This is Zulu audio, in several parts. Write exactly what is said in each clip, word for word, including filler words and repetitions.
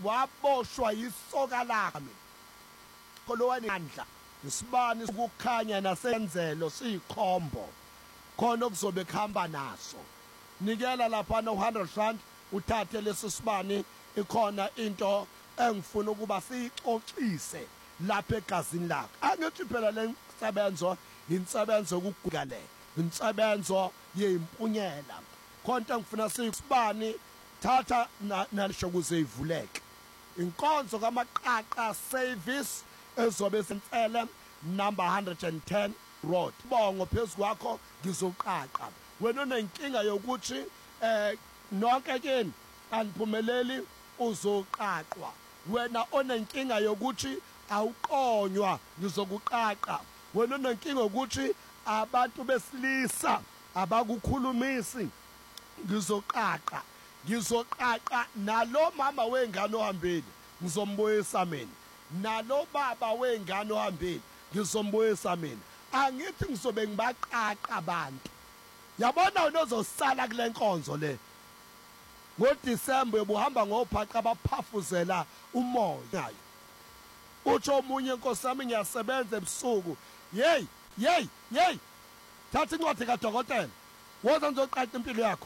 waboshwa yisoka lami kolowandla isibani ukukhanya nasenzelo siyikhombo khona okuzobe khamba naso nikela lapha no one hundred rand uthathe leso sibani ikhona into engifuna ukuba siyixoxise lapha egazini lakho angithi phela le nsebenzo insebenzo ukuguga le insebenzo yempunyela khona ngifuna siyisibani thatha nalisho kuze ivuleke inkonzo kamaqaqa service ezobe sensele number one hundred ten road bongo phezulu kwakho ngizoqaqa wena unenkinga yokuthi eh nonke kini aniphumeleli uzoqaqwa wena onenkinga yokuthi awuqonywa ngizokuqaqa wena unenkinga ukuthi abantu besilisa abakukhulumisi ngizoqaqa ngizoqaqa nalo mama wengane ohambile ngizombuyisa mina nalo baba wengane ohambile ngizombuyisa mina angithi ngizobe ngibaqaqa abantu yabona unozosala kule nkonzo le ngoDisemba ubuhamba ngophaqa abaphafuzela umoya utsho umunye inkosi yami ngiyasebenza ebusuku hey hey hey thatha incwadi kadokotela woza ngizoqaqa impilo yakho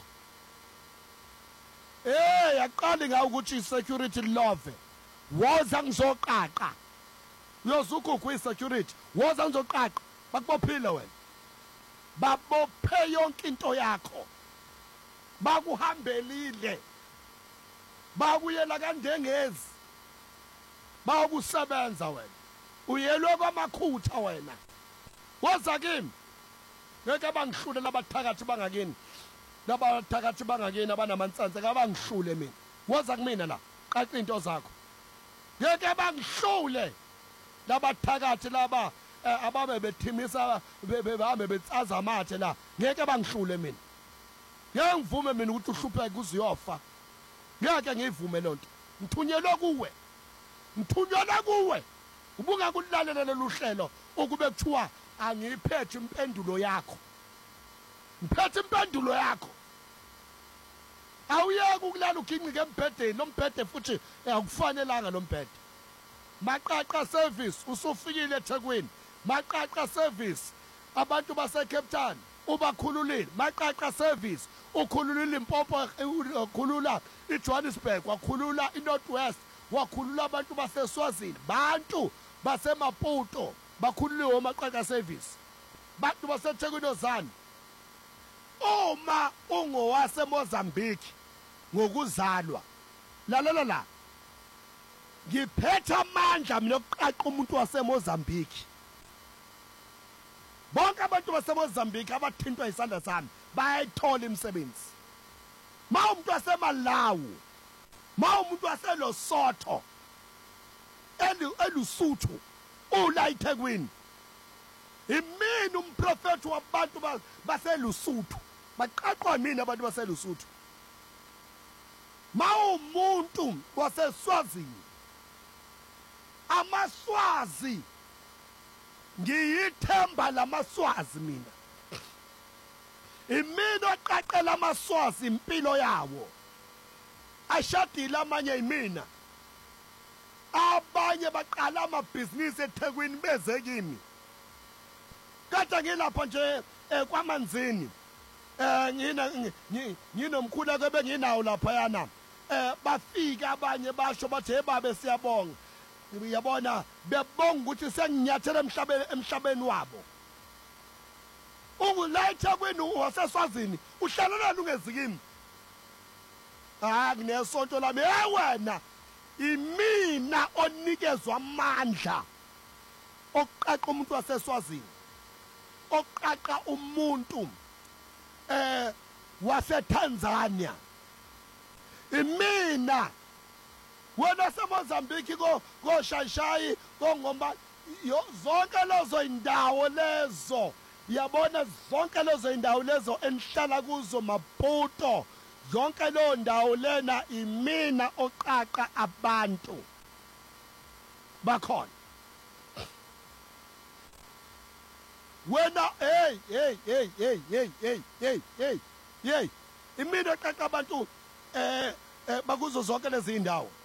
eh yaqala ngawo ukuthi security love woza ngizoqaqa uyozukuku isecurity woza ngizoqaqa bakubophile wena babophe yonke into yakho bakuhambelile bakuyela kandengezi bakusebenza wena uyelwe kwamakhutha wena woza kimi ngeke bangihlule labathakathi bangakini labathakathi bangakini abanamansansa kabangihlule mina woza kumina la qaqa into zakho ngeke bangihlule labathakathi laba ababe bethimisa behambe betsaza amathe la ngeke bangihlule mina ngeke ngivume mina ukuthi uhlupheke uziyofa ngeke ngivume lonto ngithunyelwe kuwe ngithunyelwe kuwe ubunga kulalela lolu hlelo ukube kuthiwa angiphethe impendulo yakho ngiphethe impendulo yakho awuyeke ukulala uginqike embhedeni nombhede futhi akufanelanga nombhede maqaqa service usufikile eThekwini maqaqa service abantu base Cape Town ubakhululile maqaqa service ukhululile Limpopo ukhulula iJohannesburg wakhulula iNorth West wakhulula abantu baseSwazini bantu basemaputo bakhululiwe maqaqa service bantu baseThekwini ozani uma ungowase Mozambique ngokuzalwa lalela la ngiphethe amandla mina okuqaqa umuntu waseMozambique bonke abantu baseMozambique abathintwa isandla sami bayayithola imisebenzi ma umuntu waseMalawi ma umuntu waseLesotho elu elusuthu ula eThekwini imini umprofeti wabantu baselusuthu baqaqwa mina abantu baselusuthu ma umuntu waseSwazini amaswazi ngiyithemba lamaswazi mina imina oqaqela amaswazi impilo yawo ashadile amanye imina abanye baqala amabhizinisi eThekwini beze kimi kade ngilapha nje kwamanzini eh ngina nginomkhulu ke benginawo lapha yana eh bafika abanye basho bathi hey babe siyabonga ngiyabona bebonga ukuthi senginyathela emhlabeni emhlabeni wabo ungulayitha kwenu waseSwazini uhlalela ungezikimi ah kunesonto lami hey wena imina onikezwa amandla okuqaqa umuntu waseSwazini okuqaqa umuntu eh waseTanzania imina wena seMozambique ko koshayishayi kongomba zonke lezo indawo lezo yabona zonke lezo indawo lezo enihlala kuzo Maputo zonke lezo ndawo lena imina oqaqa abantu bakhona wena hey hey hey hey hey hey hey hey hey imina oqaqa abantu eh bakuzo zonke lezi indawo